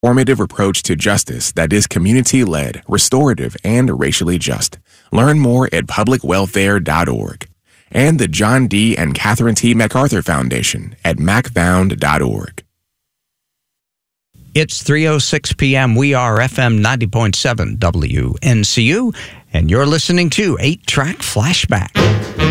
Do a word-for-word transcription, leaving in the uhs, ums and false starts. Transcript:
transformative approach to justice that is community-led, restorative, and racially just. Learn more at public welfare dot org. And the John D. and Catherine T. MacArthur Foundation at mac found dot org. It's three oh six p.m. We are F M ninety point seven W N C U, and you're listening to eight track Flashback.